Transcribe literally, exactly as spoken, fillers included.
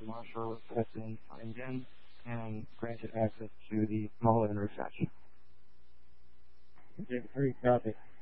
Marshal has been signed in and granted access to the Mullen reception. Okay, very copy.